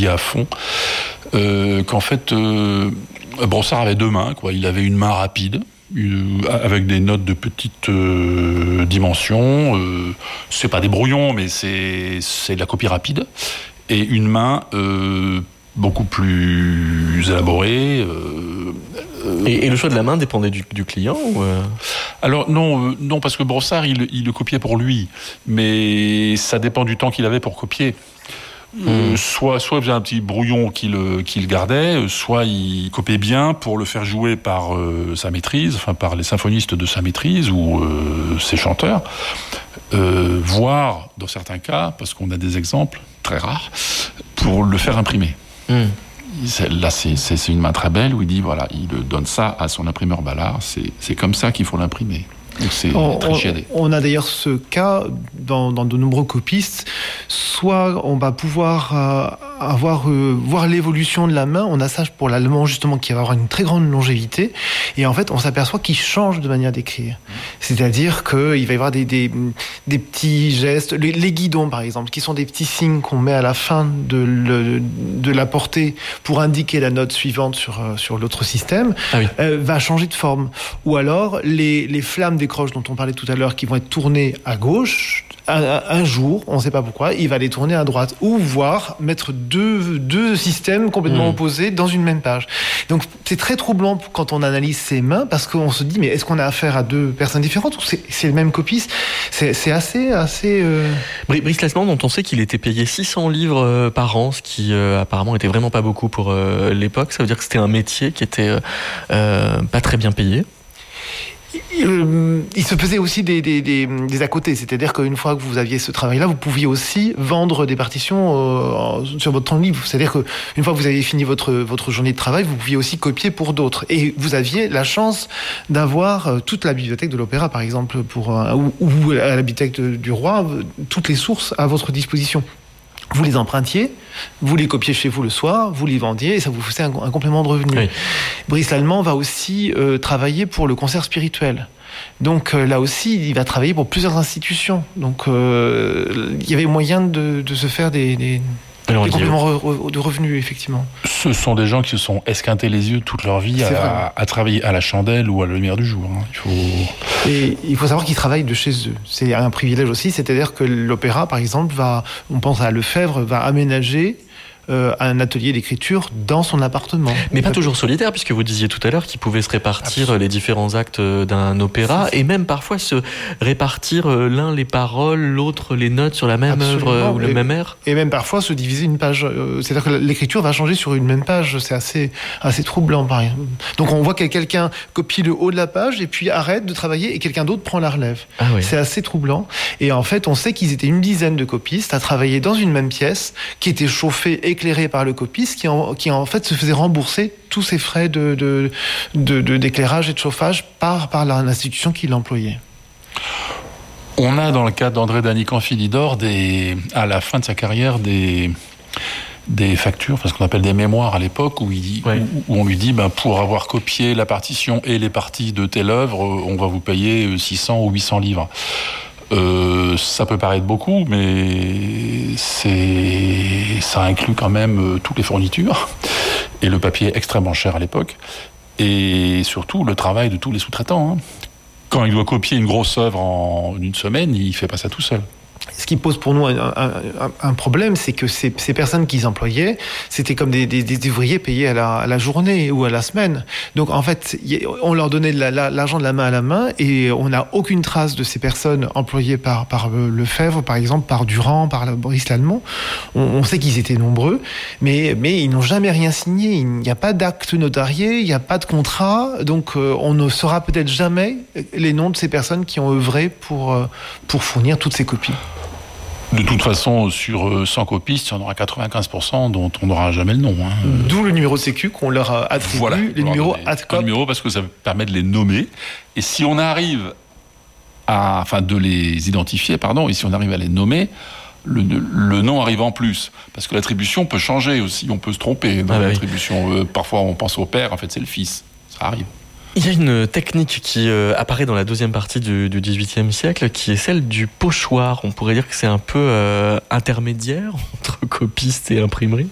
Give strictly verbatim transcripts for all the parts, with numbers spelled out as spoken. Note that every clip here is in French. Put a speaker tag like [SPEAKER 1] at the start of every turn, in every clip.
[SPEAKER 1] étudié à fond, euh, qu'en fait, euh, Brossard avait deux mains, quoi. Il avait une main rapide, une, avec des notes de petite euh, dimension. Euh, c'est pas des brouillons, mais c'est, c'est de la copie rapide. Et une main euh, beaucoup plus élaborée. Euh,
[SPEAKER 2] euh, et, et le choix de la main dépendait du, du client ou euh...
[SPEAKER 1] Alors non, euh, non, parce que Brossard, il, il le copiait pour lui. Mais ça dépend du temps qu'il avait pour copier. Euh, mmh. Soit, soit il faisait un petit brouillon qu'il, qu'il gardait, soit il copiait bien pour le faire jouer par euh, sa maîtrise, enfin par les symphonistes de sa maîtrise ou euh, ses chanteurs, euh, voire dans certains cas, parce qu'on a des exemples très rares, pour le faire imprimer. Mmh. Là, c'est, c'est, c'est une main très belle où il dit voilà, il donne ça à son imprimeur Ballard, c'est, c'est comme ça qu'il faut l'imprimer. Donc c'est
[SPEAKER 3] on,
[SPEAKER 1] très chiadé.
[SPEAKER 3] On, on a d'ailleurs ce cas dans, dans de nombreux copistes. Soit on va pouvoir euh, avoir euh, voir l'évolution de la main. On a ça pour l'allemand justement qui va avoir une très grande longévité. Et en fait, on s'aperçoit qu'il change de manière d'écrire. C'est-à-dire qu'il va y avoir des, des, des petits gestes, les, les guidons par exemple, qui sont des petits signes qu'on met à la fin de, le, de la portée pour indiquer la note suivante sur, sur l'autre système, ah oui. euh, va changer de forme. Ou alors les, les flammes des croches dont on parlait tout à l'heure qui vont être tournées à gauche, un, un jour, on ne sait pas pourquoi, il va les tourner à droite, ou voire mettre deux, deux systèmes complètement mmh. opposés dans une même page. Donc c'est très troublant quand on analyse ces mains, parce qu'on se dit, mais est-ce qu'on a affaire à deux personnes différentes, ou c'est, c'est le même copiste? C'est, c'est assez... assez euh...
[SPEAKER 2] Brice Lasman, dont on sait qu'il était payé six cents livres euh, par an, ce qui euh, apparemment était vraiment pas beaucoup pour euh, l'époque, ça veut dire que c'était un métier qui était euh, euh, pas très bien payé.
[SPEAKER 3] Il se faisait aussi des, des, des, des à côté, c'est-à-dire qu'une fois que vous aviez ce travail-là, vous pouviez aussi vendre des partitions euh, sur votre temps libre. C'est-à-dire qu'une fois que vous aviez fini votre, votre journée de travail, vous pouviez aussi copier pour d'autres. Et vous aviez la chance d'avoir toute la bibliothèque de l'opéra, par exemple, pour, ou, ou à la bibliothèque du roi, toutes les sources à votre disposition. Vous les empruntiez, vous les copiez chez vous le soir, vous les vendiez et ça vous faisait un, un complément de revenu. Oui. Brice Lallemand va aussi euh, travailler pour le concert spirituel. Donc euh, là aussi, il va travailler pour plusieurs institutions. Donc euh, il y avait moyen de, de se faire des... des Des compléments re- de revenus, effectivement.
[SPEAKER 1] Ce sont des gens qui se sont esquintés les yeux toute leur vie à, à travailler à la chandelle ou à la lumière du jour. Hein. Il faut...
[SPEAKER 3] Et il faut savoir qu'ils travaillent de chez eux. C'est un privilège aussi, c'est-à-dire que l'opéra, par exemple, va, on pense à Lefebvre, va aménager Euh, un atelier d'écriture dans son appartement.
[SPEAKER 2] Mais pas toujours solitaire, puisque vous disiez tout à l'heure qu'il pouvait se répartir Absolument. les différents actes d'un opéra, et même parfois se répartir l'un les paroles, l'autre les notes sur la même Absolument. œuvre ou le
[SPEAKER 3] et,
[SPEAKER 2] même air.
[SPEAKER 3] Et même parfois se diviser une page. C'est-à-dire que l'écriture va changer sur une même page. C'est assez, assez troublant, pareil. Donc on voit que quelqu'un copie le haut de la page et puis arrête de travailler et quelqu'un d'autre prend la relève.
[SPEAKER 2] Ah oui.
[SPEAKER 3] C'est assez troublant. Et en fait, on sait qu'ils étaient une dizaine de copistes à travailler dans une même pièce qui était chauffée et éclairé par le copiste qui en, qui en fait se faisait rembourser tous ses frais de, de, de, de, d'éclairage et de chauffage par, par l'institution qui l'employait.
[SPEAKER 1] On a dans le cas d'André Danican-Philidor des, à la fin de sa carrière des, des factures, enfin ce qu'on appelle des mémoires à l'époque, où, il, ouais. où, où on lui dit ben, pour avoir copié la partition et les parties de telle œuvre, on va vous payer six cents ou huit cents livres. Euh, ça peut paraître beaucoup, mais c'est, ça inclut quand même euh, toutes les fournitures et le papier est extrêmement cher à l'époque et surtout le travail de tous les sous-traitants. Hein. Quand il doit copier une grosse œuvre en une semaine, il fait pas ça tout seul.
[SPEAKER 3] Ce qui pose pour nous un, un, un problème, c'est que ces, ces personnes qu'ils employaient, c'était comme des, des, des ouvriers payés à la, à la journée ou à la semaine. Donc en fait, on leur donnait de la, la, l'argent de la main à la main et on n'a aucune trace de ces personnes employées par, par Lefebvre, par exemple, par Durand, par Brice Lallemand. On, on sait qu'ils étaient nombreux, mais, mais ils n'ont jamais rien signé. Il n'y a pas d'acte notarié, il n'y a pas de contrat, donc euh, on ne saura peut-être jamais les noms de ces personnes qui ont œuvré pour, euh, pour fournir toutes ces copies.
[SPEAKER 1] De toute façon, sur cent copistes, il y en aura quatre-vingt-quinze pour cent dont on n'aura jamais le nom. Hein.
[SPEAKER 3] D'où le numéro sécu qu'on leur attribue, voilà, les numéros A T C O P.
[SPEAKER 1] Le numéro parce que ça permet de les nommer. Et si on arrive à, enfin, de les identifier, pardon, et si on arrive à les nommer, le, le nom arrive en plus. Parce que l'attribution peut changer aussi, on peut se tromper dans ah l'attribution. Oui. Euh, parfois, on pense au père, en fait, c'est le fils. Ça arrive.
[SPEAKER 2] Il y a une technique qui euh, apparaît dans la deuxième partie du, du dix-huitième siècle, qui est celle du pochoir. On pourrait dire que c'est un peu euh, intermédiaire entre copiste et imprimerie.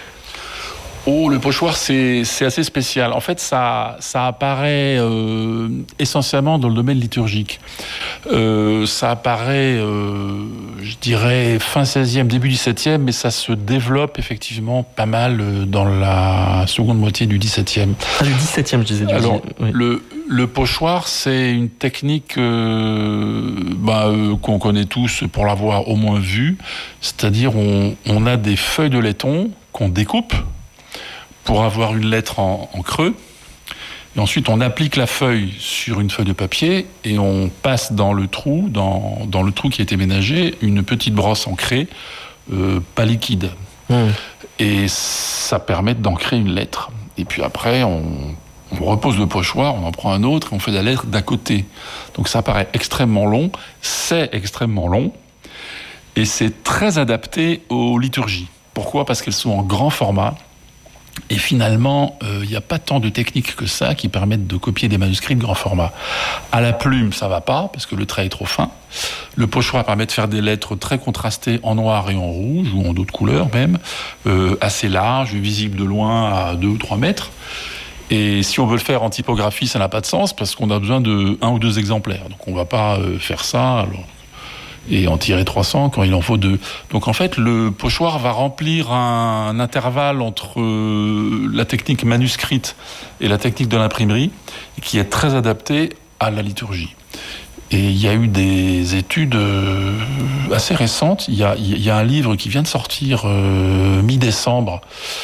[SPEAKER 1] Oh, le pochoir, c'est, c'est assez spécial. En fait, ça, ça apparaît euh, essentiellement dans le domaine liturgique. Euh, ça apparaît, euh, je dirais, fin seizième, début dix-septième, mais ça se développe effectivement pas mal dans la seconde moitié du dix-septième.
[SPEAKER 2] Ah, du dix-septième, je disais. Du
[SPEAKER 1] Alors,
[SPEAKER 2] oui.
[SPEAKER 1] le, le pochoir, c'est une technique euh, bah, euh, qu'on connaît tous pour l'avoir au moins vue. C'est-à-dire, on, on a des feuilles de laiton qu'on découpe pour avoir une lettre en, en creux. Et ensuite, on applique la feuille sur une feuille de papier et on passe dans le trou, dans, dans le trou qui a été ménagé, une petite brosse ancrée, euh, pas liquide. Mmh. Et ça permet d'ancrer une lettre. Et puis après, on, on repose le pochoir, on en prend un autre et on fait la lettre d'à côté. Donc ça paraît extrêmement long, c'est extrêmement long, et c'est très adapté aux liturgies. Pourquoi ? Parce qu'elles sont en grand format. Et finalement, il euh, n'y a pas tant de techniques que ça qui permettent de copier des manuscrits de grand format. À la plume, ça va pas, parce que le trait est trop fin. Le pochoir permet de faire des lettres très contrastées en noir et en rouge, ou en d'autres couleurs même, euh, assez larges, visibles de loin à deux ou trois mètres. Et si on veut le faire en typographie, ça n'a pas de sens, parce qu'on a besoin de un ou deux exemplaires. Donc on ne va pas euh, faire ça... Alors... et en tirer trois cents quand il en faut deux. Donc en fait, le pochoir va remplir un, un intervalle entre euh, la technique manuscrite et la technique de l'imprimerie, qui est très adaptée à la liturgie. Et il y a eu des études euh, assez récentes. Il y a, il y a un livre qui vient de sortir euh, mi-décembre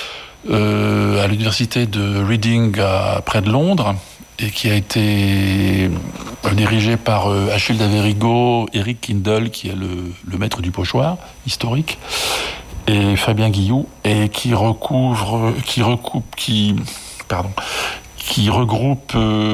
[SPEAKER 1] euh, à l'université de Reading, à, près de Londres, et qui a été dirigé par euh, Achille Daverigo, Eric Kindle, qui est le, le maître du pochoir historique, et Fabien Guilloux, et qui recouvre, qui recoupe, qui, pardon, qui regroupe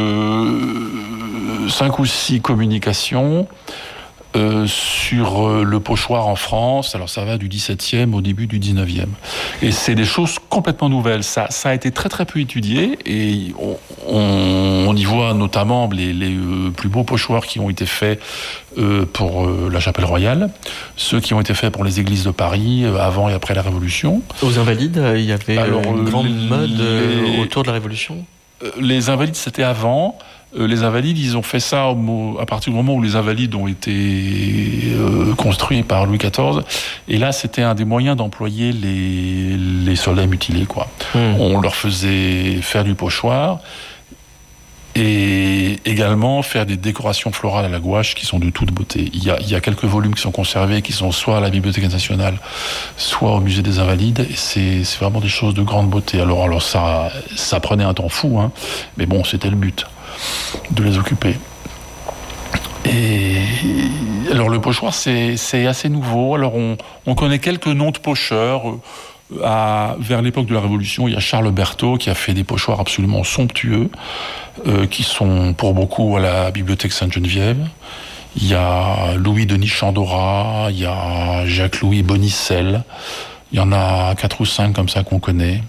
[SPEAKER 1] euh, cinq ou six communications Euh, sur euh, le pochoir en France. Alors ça va du dix-septième au début du dix-neuvième. Et c'est des choses complètement nouvelles. Ça, ça a été très très peu étudié, et on, on, on y voit notamment les, les euh, plus beaux pochoirs qui ont été faits euh, pour euh, la Chapelle Royale, ceux qui ont été faits pour les églises de Paris euh, avant et après la Révolution.
[SPEAKER 2] Aux Invalides, il y avait Alors, une grande les, mode euh, autour de la Révolution.
[SPEAKER 1] Les Invalides, c'était avant. Les Invalides, ils ont fait ça au, à partir du moment où les Invalides ont été euh, construits par Louis quatorze. Et là, c'était un des moyens d'employer les, les soldats mutilés, quoi. Mmh. On leur faisait faire du pochoir et également faire des décorations florales à la gouache qui sont de toute beauté. Il y a, il y a quelques volumes qui sont conservés, qui sont soit à la Bibliothèque nationale, soit au Musée des Invalides, et c'est, c'est vraiment des choses de grande beauté. Alors, alors ça, ça prenait un temps fou, hein, mais bon, c'était le but de les occuper. Et alors le pochoir, c'est, c'est assez nouveau. Alors on, on connaît quelques noms de pocheurs. À, vers l'époque de la Révolution, il y a Charles Berthaud qui a fait des pochoirs absolument somptueux, euh, qui sont pour beaucoup à la Bibliothèque Sainte-Geneviève. Il y a Louis-Denis Chandora, il y a Jacques-Louis Bonicelle. Il y en a quatre ou cinq comme ça qu'on connaît.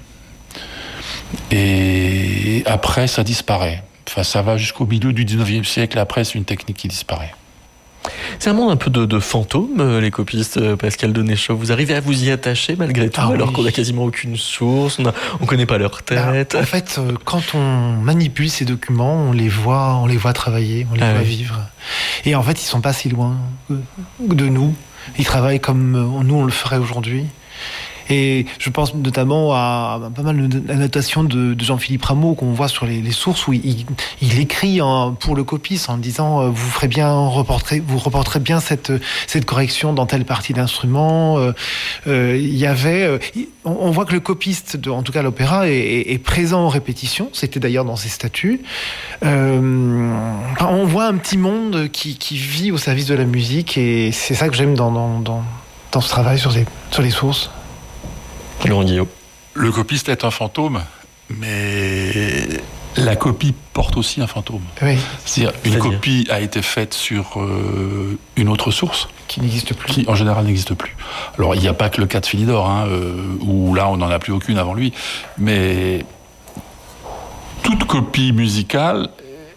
[SPEAKER 1] Et après, ça disparaît. Enfin, ça va jusqu'au milieu du dix-neuvième siècle. Après, c'est une technique qui disparaît.
[SPEAKER 2] C'est un monde un peu de, de fantômes, les copistes, Pascal Denéchaud. Vous arrivez à vous y attacher malgré tout, ah, alors oui. qu'on n'a quasiment aucune source, on ne connaît pas leur tête.
[SPEAKER 3] Bah, en fait, quand on manipule ces documents, on les voit, on les voit travailler, on les ah, voit oui. vivre. Et en fait, ils ne sont pas si loin de nous. Ils travaillent comme nous, on le ferait aujourd'hui. Et je pense notamment à, à pas mal de notations de, de Jean-Philippe Rameau qu'on voit sur les, les sources où il, il écrit en, pour le copiste en disant vous ferez bien reporterez, vous reporterez bien cette cette correction dans telle partie d'instrument. Euh, euh, il y avait, euh, on, on voit que le copiste, de, en tout cas l'opéra, est, est, est présent en répétition. C'était d'ailleurs dans ses statuts. Euh, on voit un petit monde qui, qui vit au service de la musique, et c'est ça que j'aime dans dans, dans, dans ce travail sur les sur les sources.
[SPEAKER 2] Laurent Guillot.
[SPEAKER 1] Le copiste est un fantôme, mais la copie porte aussi un fantôme.
[SPEAKER 3] Oui.
[SPEAKER 1] C'est-à-dire, une C'est-à-dire copie a été faite sur euh, une autre source.
[SPEAKER 3] Qui n'existe plus.
[SPEAKER 1] Qui, en général, n'existe plus. Alors, il n'y a pas que le cas de Philidor, hein, euh, où là, on n'en a plus aucune avant lui. Mais toute copie musicale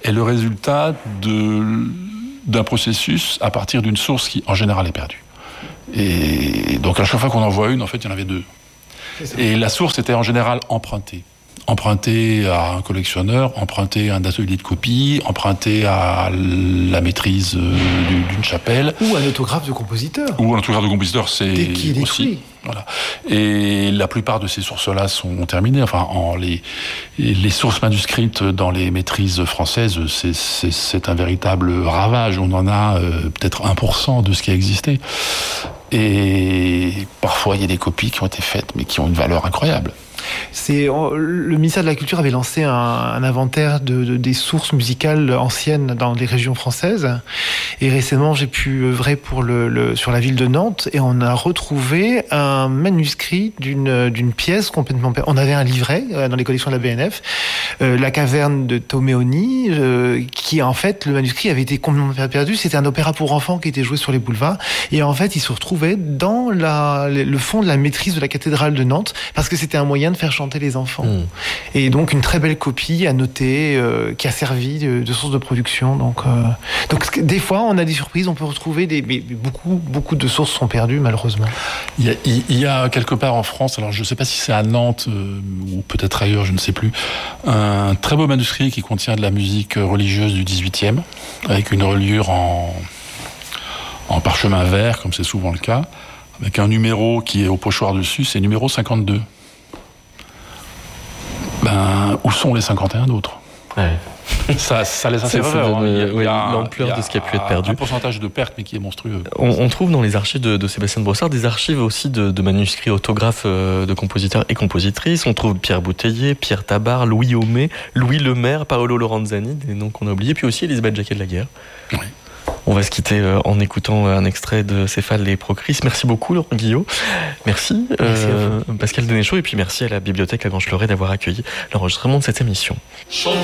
[SPEAKER 1] est le résultat de, d'un processus à partir d'une source qui, en général, est perdue. Et donc, à chaque fois qu'on en voit une, en fait, il y en avait deux. Et la source était en général empruntée. Empruntée à un collectionneur, empruntée à un atelier de copie, empruntée à la maîtrise d'une chapelle.
[SPEAKER 3] Ou un autographe de compositeur.
[SPEAKER 1] Ou un autographe de compositeur, c'est
[SPEAKER 3] Dès qu'il est
[SPEAKER 1] aussi.
[SPEAKER 3] écrit.
[SPEAKER 1] Voilà. Et la plupart de ces sources-là sont terminées. Enfin, en les, les sources manuscrites dans les maîtrises françaises, c'est, c'est, c'est un véritable ravage. On en a euh, peut-être un pour cent de ce qui a existé. Et parfois, il y a des copies qui ont été faites, mais qui ont une valeur incroyable.
[SPEAKER 3] C'est, le ministère de la Culture avait lancé un, un inventaire de, de, des sources musicales anciennes dans les régions françaises. Et récemment, j'ai pu œuvrer pour le, le, sur la ville de Nantes et on a retrouvé un manuscrit d'une, d'une pièce complètement perdue. On avait un livret dans les collections de la B N F, euh, La caverne de Toméoni, euh, qui en fait, le manuscrit avait été complètement perdu. C'était un opéra pour enfants qui était joué sur les boulevards. Et en fait, il se retrouvait dans la, le fond de la maîtrise de la cathédrale de Nantes parce que c'était un moyen de faire chanter les enfants. Mmh. Et donc une très belle copie à noter euh, qui a servi de, de source de production. Donc, euh, donc des fois on a des surprises, on peut retrouver des, mais beaucoup, beaucoup de sources sont perdues malheureusement.
[SPEAKER 1] Il y a, il y a quelque part en France, alors je ne sais pas si c'est à Nantes euh, ou peut-être ailleurs, je ne sais plus, un très beau manuscrit qui contient de la musique religieuse du dix-huitième avec une reliure en, en parchemin vert, comme c'est souvent le cas, avec un numéro qui est au pochoir dessus, c'est numéro cinquante-deux. Ben, où sont les cinquante et un autres ?
[SPEAKER 2] Ouais.
[SPEAKER 1] Ça, ça laisse assez rêveur.
[SPEAKER 2] Hein. Il y a l'ampleur de ce qui a pu être perdu.
[SPEAKER 1] Un pourcentage de perte, mais qui est monstrueux.
[SPEAKER 2] On, on trouve dans les archives de, de Sébastien de Brossard des archives aussi de, de manuscrits autographes de compositeurs et compositrices. On trouve Pierre Bouteiller, Pierre Tabar, Louis Homais, Louis Lemaire, Paolo Lorenzani, des noms qu'on a oubliés, puis aussi Elisabeth Jacquet de la Guerre. Oui. On va se quitter en écoutant un extrait de Céphale et Procris. Merci beaucoup, Laurent Guillot. Merci, merci euh, Pascal Denéchaud. Et puis merci à la Bibliothèque Lagrange-Fleuret d'avoir accueilli l'enregistrement de cette émission. Chantons